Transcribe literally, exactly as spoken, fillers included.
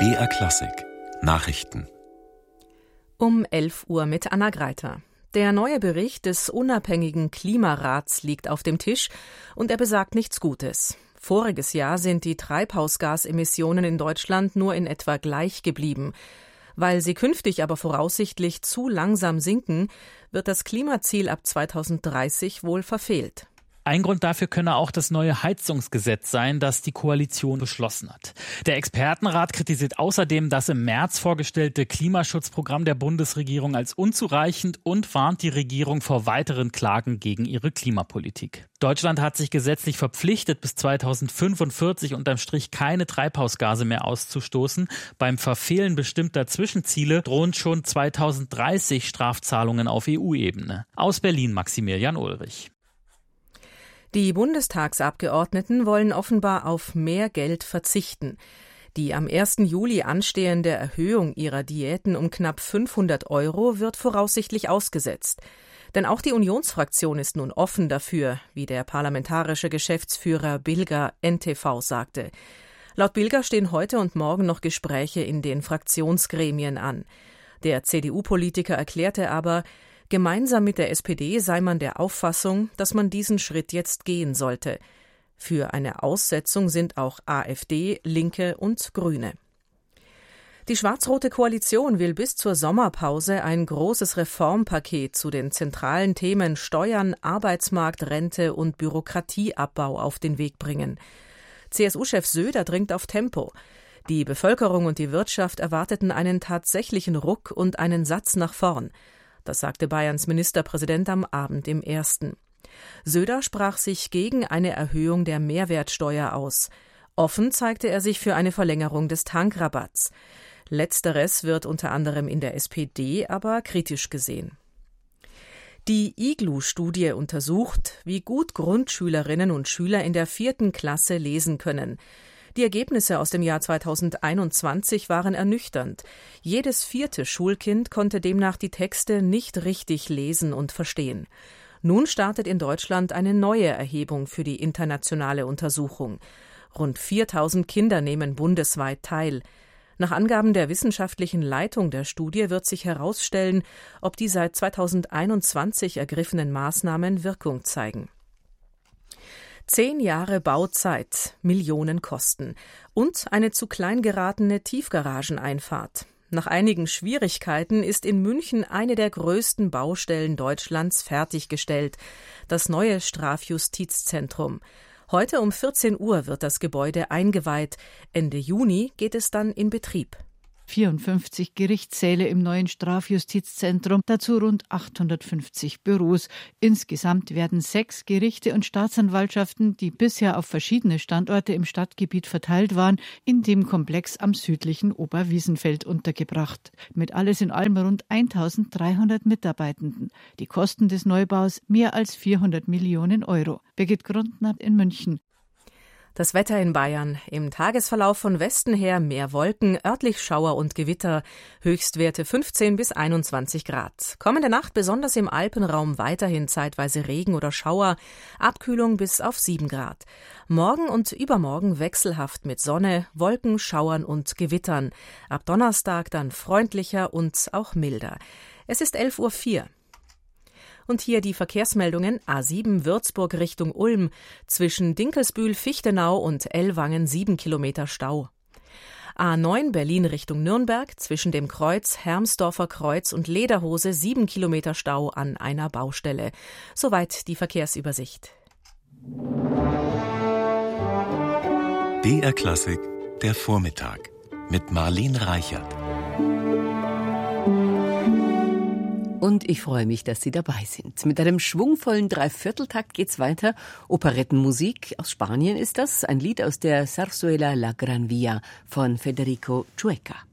B R Klassik Nachrichten Um elf Uhr mit Anna Greiter. Der neue Bericht des unabhängigen Klimarats liegt auf dem Tisch und er besagt nichts Gutes. Voriges Jahr sind die Treibhausgasemissionen in Deutschland nur in etwa gleich geblieben. Weil sie künftig aber voraussichtlich zu langsam sinken, wird das Klimaziel ab zweitausenddreißig wohl verfehlt. Ein Grund dafür könne auch das neue Heizungsgesetz sein, das die Koalition beschlossen hat. Der Expertenrat kritisiert außerdem das im März vorgestellte Klimaschutzprogramm der Bundesregierung als unzureichend und warnt die Regierung vor weiteren Klagen gegen ihre Klimapolitik. Deutschland hat sich gesetzlich verpflichtet, bis zweitausendfünfundvierzig unterm Strich keine Treibhausgase mehr auszustoßen. Beim Verfehlen bestimmter Zwischenziele drohen schon zweitausenddreißig Strafzahlungen auf E U-Ebene. Aus Berlin Maximilian Ulrich. Die Bundestagsabgeordneten wollen offenbar auf mehr Geld verzichten. Die am ersten Juli anstehende Erhöhung ihrer Diäten um knapp fünfhundert Euro wird voraussichtlich ausgesetzt. Denn auch die Unionsfraktion ist nun offen dafür, wie der parlamentarische Geschäftsführer Bilger N T V sagte. Laut Bilger stehen heute und morgen noch Gespräche in den Fraktionsgremien an. Der C D U-Politiker erklärte aber, gemeinsam mit der S P D sei man der Auffassung, dass man diesen Schritt jetzt gehen sollte. Für eine Aussetzung sind auch A f D, Linke und Grüne. Die schwarz-rote Koalition will bis zur Sommerpause ein großes Reformpaket zu den zentralen Themen Steuern, Arbeitsmarkt, Rente und Bürokratieabbau auf den Weg bringen. C S U-Chef Söder dringt auf Tempo. Die Bevölkerung und die Wirtschaft erwarteten einen tatsächlichen Ruck und einen Satz nach vorn. Das sagte Bayerns Ministerpräsident am Abend im Ersten. Söder sprach sich gegen eine Erhöhung der Mehrwertsteuer aus. Offen zeigte er sich für eine Verlängerung des Tankrabatts. Letzteres wird unter anderem in der S P D aber kritisch gesehen. Die I G L U-Studie untersucht, wie gut Grundschülerinnen und Schüler in der vierten Klasse lesen können. Die Ergebnisse aus dem Jahr zweitausendeinundzwanzig waren ernüchternd. Jedes vierte Schulkind konnte demnach die Texte nicht richtig lesen und verstehen. Nun startet in Deutschland eine neue Erhebung für die internationale Untersuchung. Rund viertausend Kinder nehmen bundesweit teil. Nach Angaben der wissenschaftlichen Leitung der Studie wird sich herausstellen, ob die seit zweitausendeinundzwanzig ergriffenen Maßnahmen Wirkung zeigen. Zehn Jahre Bauzeit, Millionen Kosten und eine zu klein geratene Tiefgarageneinfahrt. Nach einigen Schwierigkeiten ist in München eine der größten Baustellen Deutschlands fertiggestellt, das neue Strafjustizzentrum. Heute um vierzehn Uhr wird das Gebäude eingeweiht. Ende Juni geht es dann in Betrieb. vierundfünfzig Gerichtssäle im neuen Strafjustizzentrum, dazu rund achthundertfünfzig Büros. Insgesamt werden sechs Gerichte und Staatsanwaltschaften, die bisher auf verschiedene Standorte im Stadtgebiet verteilt waren, in dem Komplex am südlichen Oberwiesenfeld untergebracht. Mit alles in allem rund eintausenddreihundert Mitarbeitenden. Die Kosten des Neubaus mehr als vierhundert Millionen Euro. Birgit Grundner in München. Das Wetter in Bayern. Im Tagesverlauf von Westen her mehr Wolken, örtlich Schauer und Gewitter. Höchstwerte fünfzehn bis einundzwanzig Grad. Kommende Nacht besonders im Alpenraum weiterhin zeitweise Regen oder Schauer. Abkühlung bis auf sieben Grad. Morgen und übermorgen wechselhaft mit Sonne, Wolken, Schauern und Gewittern. Ab Donnerstag dann freundlicher und auch milder. Es ist elf Uhr vier. Und hier die Verkehrsmeldungen: A sieben Würzburg Richtung Ulm, zwischen Dinkelsbühl-Fichtenau und Ellwangen sieben Kilometer Stau. A neun Berlin Richtung Nürnberg, zwischen dem Kreuz Hermsdorfer Kreuz und Lederhose sieben Kilometer Stau an einer Baustelle. Soweit die Verkehrsübersicht. B R Klassik, der Vormittag mit Marlene Reichert. Und ich freue mich, dass Sie dabei sind. Mit einem schwungvollen Dreivierteltakt geht's weiter. Operettenmusik aus Spanien ist das. Ein Lied aus der Zarzuela La Gran Via von Federico Chueca.